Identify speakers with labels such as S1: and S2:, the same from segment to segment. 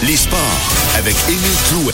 S1: Les sports avec Émile Clouet.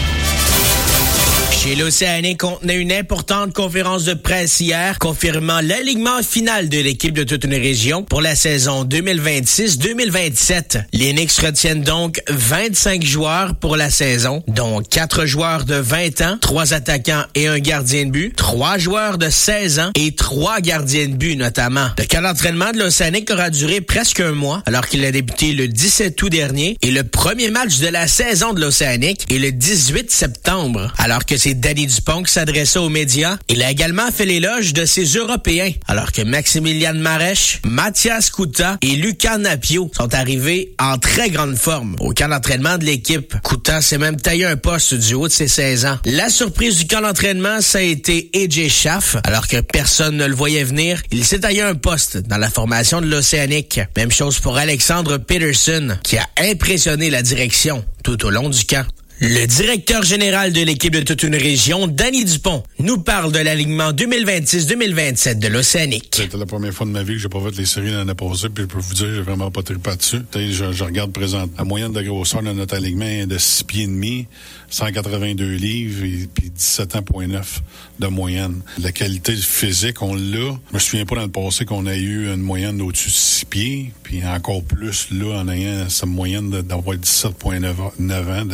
S2: Chez l'Océanique, on tenait une importante conférence de presse hier, confirmant l'alignement final de l'équipe de toute une région pour la saison 2026-2027. Les Knicks retiennent donc 25 joueurs pour la saison, dont 4 joueurs de 20 ans, 3 attaquants et un gardien de but, 3 joueurs de 16 ans et 3 gardiens de but notamment. Le camp d'entraînement de l'Océanique aura duré presque un mois, alors qu'il a débuté le 17 août dernier, et le premier match de la saison de l'Océanique est le 18 septembre, alors que c'est Danny Dupont qui s'adressait aux médias. Il a également fait l'éloge de ses Européens, alors que Maximilian Marèche, Mathias Couta et Lucas Napio sont arrivés en très grande forme au camp d'entraînement de l'équipe. Couta s'est même taillé un poste du haut de ses 16 ans. La surprise du camp d'entraînement, ça a été AJ Schaff. Alors que personne ne le voyait venir, il s'est taillé un poste dans la formation de l'Océanique. Même chose pour Alexandre Peterson, qui a impressionné la direction tout au long du camp. Le directeur général de l'équipe de toute une région, Danny Dupont, nous parle de l'alignement 2026-2027 de l'Océanique.
S3: C'était la première fois de ma vie que j'ai pas fait les séries l'année passée, puis je peux vous dire, j'ai vraiment pas trippé dessus. Je regarde présent. La moyenne de grosseur de notre alignement est de 6 pieds et demi, 182 livres et puis 17,9 de moyenne. La qualité physique, on l'a. Je me souviens pas dans le passé qu'on a eu une moyenne au-dessus de 6 pieds, puis encore plus là en ayant cette moyenne d'avoir 17,9 ans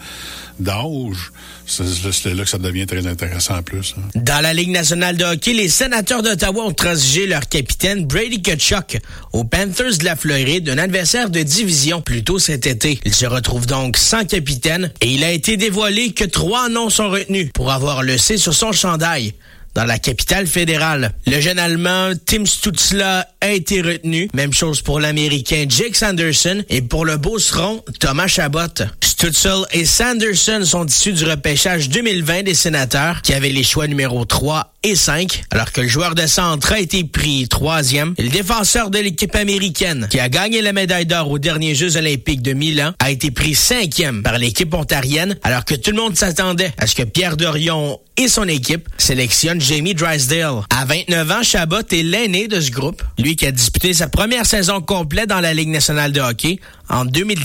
S3: d'âge. C'est là que ça devient très intéressant en plus. Hein.
S2: Dans la Ligue nationale de hockey, les Sénateurs d'Ottawa ont transigé leur capitaine Brady Tkachuk aux Panthers de la Floride, un adversaire de division plus tôt cet été. Il se retrouve donc sans capitaine et il a été dévoilé que 3 noms sont retenus pour avoir le C sur son chandail. Dans la capitale fédérale, le jeune Allemand Tim Stützle a été retenu. Même chose pour l'Américain Jake Sanderson et pour le Beauceron Thomas Chabot. Stützle et Sanderson sont issus du repêchage 2020 des Sénateurs qui avaient les choix numéro 3 et 5, alors que le joueur de centre a été pris 3e. Et le défenseur de l'équipe américaine qui a gagné la médaille d'or aux derniers Jeux olympiques de Milan a été pris 5e par l'équipe ontarienne, alors que tout le monde s'attendait à ce que Pierre Dorion et son équipe sélectionnent Jamie Drysdale. À 29 ans, Chabot est l'aîné de ce groupe. Lui qui a disputé sa première saison complète dans la Ligue nationale de hockey en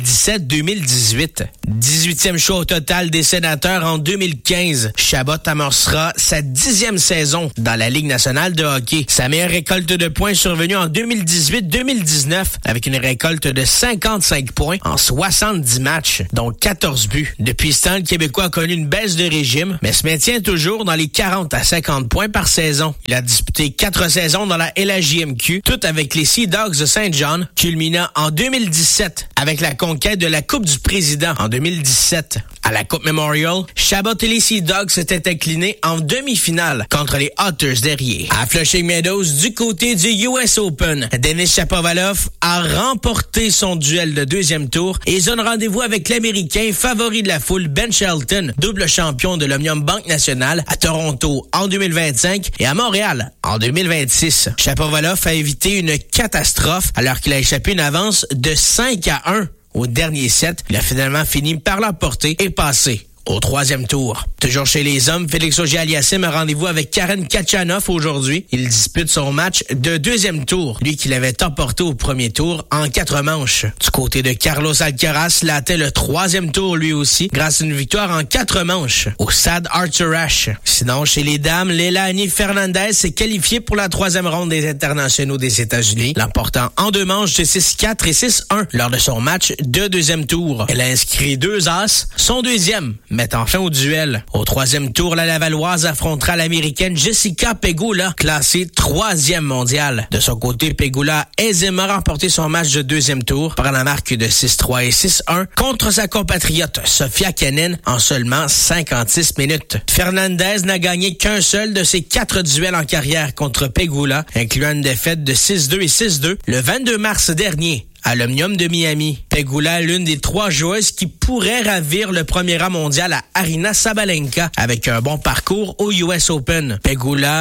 S2: 2017-2018. 18e choix au total des Sénateurs en 2015. Chabot amorcera sa 10e saison dans la Ligue nationale de hockey. Sa meilleure récolte de points est survenue en 2018-2019 avec une récolte de 55 points en 70 matchs, dont 14 buts. Depuis ce temps, le Québécois a connu une baisse de régime, mais se maintient toujours dans les 40 à 50 points par saison. Il a disputé 4 saisons dans la LHJMQ, toutes avec les Sea Dogs de Saint John, culminant en 2017 avec la conquête de la Coupe du Président en 2017. À la Coupe Memorial, Chabot et les Sea Dogs s'étaient inclinés en demi-finale contre les Otters d'Erie. À Flushing Meadows, du côté du US Open, Denis Shapovalov a remporté son duel de 2e tour et donne rendez-vous avec l'Américain favori de la foule Ben Shelton, double champion de l'Omnium Banque Nationale à Toronto en 2025 et à Montréal en 2026. Shapovalov a évité une catastrophe alors qu'il a échappé une avance de 5-1 au dernier set. Il a finalement fini par l'emporter et passer au 3e tour. Toujours chez les hommes, Félix Auger-Aliassime a rendez-vous avec Karen Khachanov aujourd'hui. Il dispute son match de 2e tour, lui qui l'avait emporté au 1er tour en 4 manches. Du côté de Carlos Alcaraz, il a atteint le 3e tour lui aussi, grâce à une victoire en 4 manches au Stade Arthur Ashe. Sinon, chez les dames, Leilani Fernandez s'est qualifiée pour la 3e ronde des internationaux des États-Unis, l'emportant en 2 manches de 6-4 et 6-1 lors de son match de 2e tour. Elle a inscrit 2 as, son 2e, mettant fin au duel. Au 3e tour, la Lavalloise affrontera l'Américaine Jessica Pegula, classée 3e mondiale. De son côté, Pegula a aisément remporté son match de 2e tour par la marque de 6-3 et 6-1 contre sa compatriote Sofia Kenin en seulement 56 minutes. Fernandez n'a gagné qu'un seul de ses 4 duels en carrière contre Pegula, incluant une défaite de 6-2 et 6-2 le 22 mars dernier à l'Omnium de Miami. Pegula est l'une des 3 joueuses qui pourrait ravir le premier rang mondial à Aryna Sabalenka avec un bon parcours au US Open. Pegula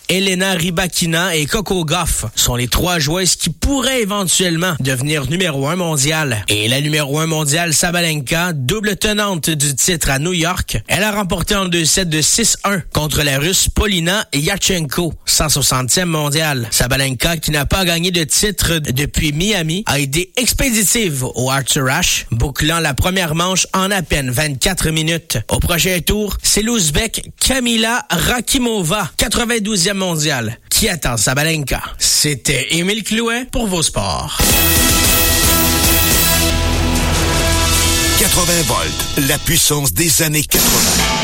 S2: Elena Rybakina et Coco Gauff sont les 3 joueuses qui pourraient éventuellement devenir numéro 1 mondial. Et la numéro 1 mondiale, Sabalenka, double tenante du titre à New York, elle a remporté en 2 sets de 6-1 contre la Russe Polina Yachchenko, 160e mondiale. Sabalenka, qui n'a pas gagné de titre depuis Miami, a été expéditive au Arthur Ashe, bouclant la première manche en à peine 24 minutes. Au prochain tour, c'est l'Ouzbek Kamila Rakimova, 92e mondiale, qui attend Sabalenka. C'était Émile Clouet pour Vos Sports.
S1: 80 volts, la puissance des années 80.